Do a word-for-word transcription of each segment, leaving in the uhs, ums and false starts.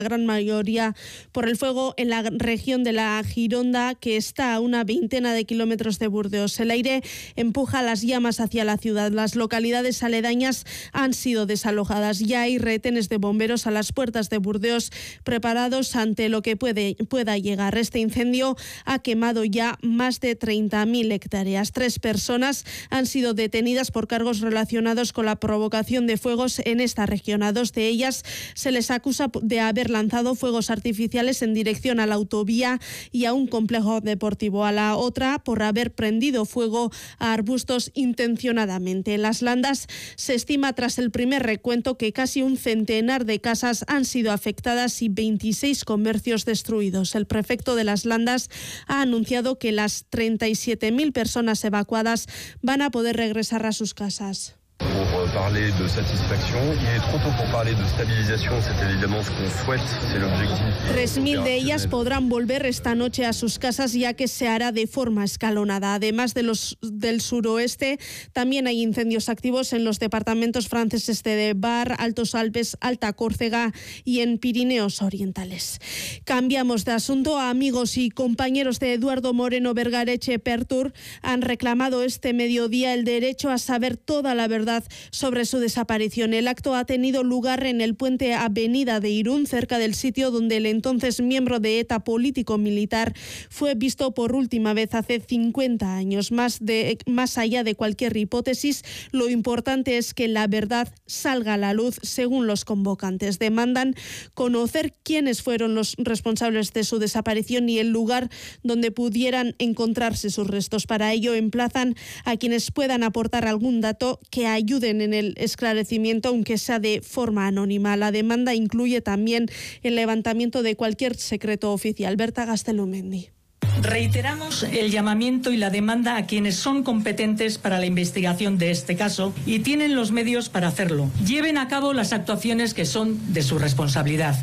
gran mayoría por el fuego en la región de la Gironda, que está a una veintena de kilómetros de Burdeos. El aire empuja las llamas hacia la ciudad. Las localidades aledañas han sido desalojadas. Ya hay retenes de bomberos a las puertas de Burdeos preparados ante lo que puede, pueda llegar. Este incendio ha quemado ya más de treinta mil hectáreas. Tres personas han sido detenidas por cargos relacionados con la provocación de fuegos en esta región. A dos de ellas se les acusa de haber lanzado fuegos artificiales en dirección a la autovía y a un complejo deportivo. A la otra por haber prendido fuego a arbustos intencionadamente. En Las Landas se estima, tras el primer recuento, que casi un centenar de casas han sido afectadas y veintiséis comercios destruidos. El prefecto de Las Landas ha anunciado que las treinta y siete mil personas evacuadas van a poder regresar a sus casas. Pour parler de satisfaction, il est trop tôt pour parler de stabilisation, c'est évidemment ce qu'on souhaite, c'est l'objectif. tres mil de ellas podrán volver esta noche a sus casas, ya que se hará de forma escalonada. Además de los del suroeste, también hay incendios activos en los departamentos franceses de Var, Altos Alpes, Alta Córcega y en Pirineos Orientales. Cambiamos de asunto. Amigos y compañeros de Eduardo Moreno Vergareche Pertur han reclamado este mediodía el derecho a saber toda la verdad sobre su desaparición. El acto ha tenido lugar en el puente Avenida de Irún, cerca del sitio donde el entonces miembro de ETA político-militar fue visto por última vez hace cincuenta años. Más, de, más allá de cualquier hipótesis, lo importante es que la verdad salga a la luz, según los convocantes. Demandan conocer quiénes fueron los responsables de su desaparición y el lugar donde pudieran encontrarse sus restos. Para ello, emplazan a quienes puedan aportar algún dato que ayuden en el esclarecimiento, aunque sea de forma anónima. La demanda incluye también el levantamiento de cualquier secreto oficial. Berta Gastelumendi. Reiteramos el llamamiento y la demanda a quienes son competentes para la investigación de este caso y tienen los medios para hacerlo. Lleven a cabo las actuaciones que son de su responsabilidad.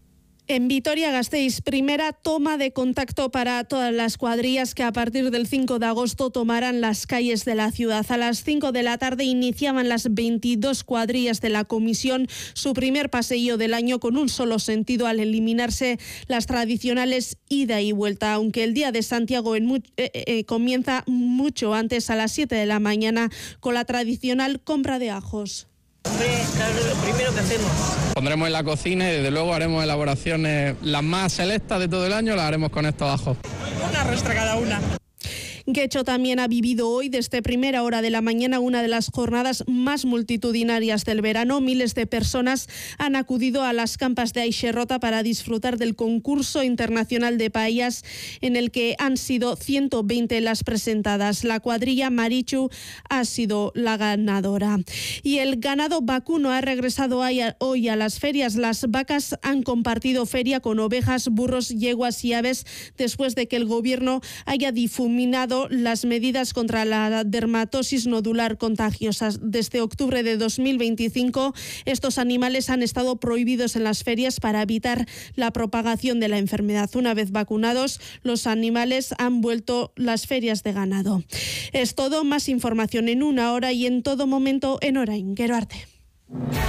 En Vitoria-Gasteiz, primera toma de contacto para todas las cuadrillas que a partir del cinco de agosto tomarán las calles de la ciudad. A las cinco de la tarde iniciaban las veintidós cuadrillas de la comisión su primer paseo del año, con un solo sentido, al eliminarse las tradicionales ida y vuelta. Aunque el Día de Santiago en mu- eh, eh, comienza mucho antes, a las siete de la mañana, con la tradicional compra de ajos. Claro, lo primero que hacemos. Pondremos en la cocina y desde luego haremos elaboraciones las más selectas de todo el año, las haremos con estos ajos. Una rostra cada una. Guecho también ha vivido hoy, desde primera hora de la mañana, una de las jornadas más multitudinarias del verano. Miles de personas han acudido a las campas de Aixerrota para disfrutar del concurso internacional de paellas, en el que han sido ciento veinte las presentadas. La cuadrilla Marichu ha sido la ganadora. Y el ganado vacuno ha regresado hoy a las ferias. Las vacas han compartido feria con ovejas, burros, yeguas y aves, después de que el gobierno haya difuminado las medidas contra la dermatosis nodular contagiosa. Desde octubre de dos mil veinticinco, estos animales han estado prohibidos en las ferias para evitar la propagación de la enfermedad. Una vez vacunados, los animales han vuelto las ferias de ganado. Es todo. Más información en una hora y en todo momento en Orain. Gero arte.